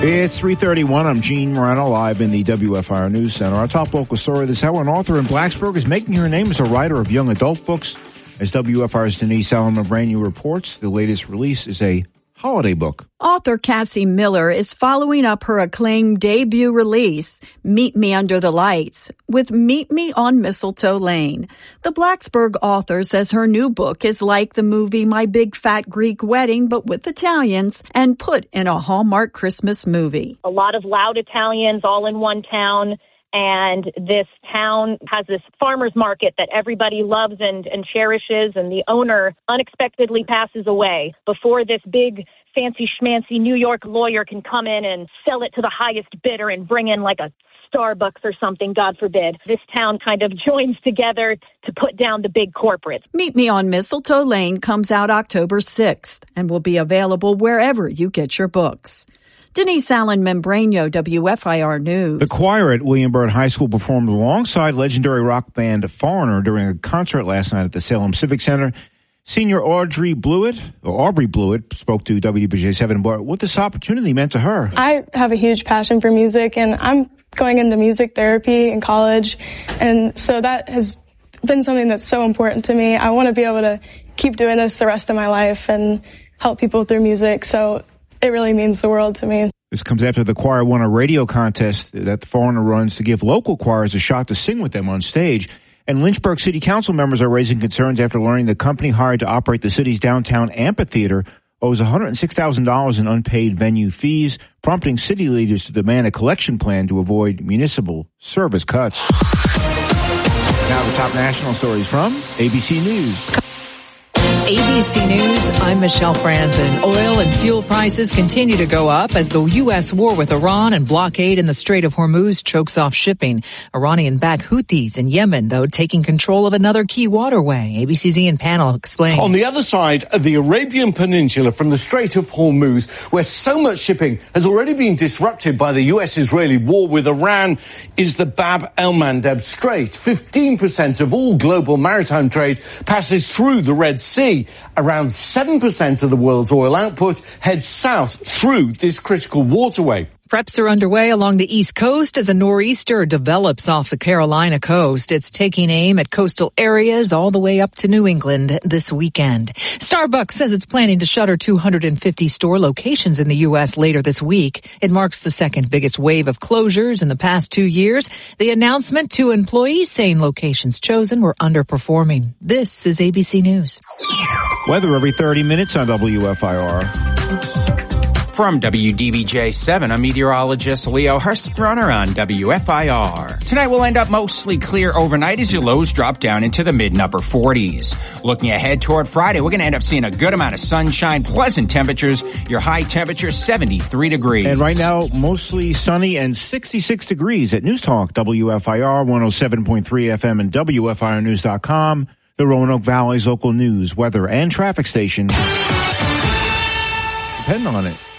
It's 3:31. I'm Gene Moreno, live in the WFIR News Center. Our top local story this hour, an author in Blacksburg is making her name as a writer of young adult books. As WFIR's Denise Allen-Mabrano reports, the latest release is a holiday book. Author Cassie Miller is following up her acclaimed debut release, Meet Me Under the Lights, with Meet Me on Mistletoe Lane. The Blacksburg author says her new book is like the movie My Big Fat Greek Wedding, but with Italians and put in a Hallmark Christmas movie. A lot of loud Italians all in one town. And this town has this farmer's market that everybody loves and cherishes, and the owner unexpectedly passes away before this big fancy schmancy New York lawyer can come in and sell it to the highest bidder and bring in like a Starbucks or something, God forbid. This town kind of joins together to put down the big corporates. Meet Me on Mistletoe Lane comes out October 6th and will be available wherever you get your books. Denise Allen-Mabrano, WFIR News. The choir at William Byrd High School performed alongside legendary rock band Foreigner during a concert last night at the Salem Civic Center. Senior Aubrey Blewett spoke to WBJ7 about what this opportunity meant to her. I have a huge passion for music, and I'm going into music therapy in college, and so that has been something that's so important to me. I want to be able to keep doing this the rest of my life and help people through music, so it really means the world to me. This comes after the choir won a radio contest that the Foreigner runs to give local choirs a shot to sing with them on stage. And Lynchburg City Council members are raising concerns after learning the company hired to operate the city's downtown amphitheater owes $106,000 in unpaid venue fees, prompting city leaders to demand a collection plan to avoid municipal service cuts. Now the top national stories from ABC News. ABC News, I'm Michelle Franzen. Oil and fuel prices continue to go up as the U.S. war with Iran and blockade in the Strait of Hormuz chokes off shipping. Iranian-backed Houthis in Yemen, though, taking control of another key waterway. ABC's Ian Pannell explains. On the other side of the Arabian Peninsula from the Strait of Hormuz, where so much shipping has already been disrupted by the U.S.-Israeli war with Iran, is the Bab el-Mandeb Strait. 15% of all global maritime trade passes through the Red Sea. Around 7% of the world's oil output heads south through this critical waterway. Preps are underway along the East Coast as a nor'easter develops off the Carolina coast. It's taking aim at coastal areas all the way up to New England this weekend. Starbucks says it's planning to shutter 250 store locations in the U.S. later this week. It marks the second biggest wave of closures in the past 2 years. The announcement to employees saying locations chosen were underperforming. This is ABC News. Weather every 30 minutes on WFIR. From WDBJ7, I'm meteorologist Leo Hurstrunner on WFIR. Tonight we'll end up mostly clear overnight as your lows drop down into the mid and upper 40s. Looking ahead toward Friday, we're going to end up seeing a good amount of sunshine, pleasant temperatures. Your high temperature, 73 degrees. And right now, mostly sunny and 66 degrees at News Talk, WFIR 107.3 FM and WFIRnews.com, the Roanoke Valley's local news, weather, and traffic station. Depend on it.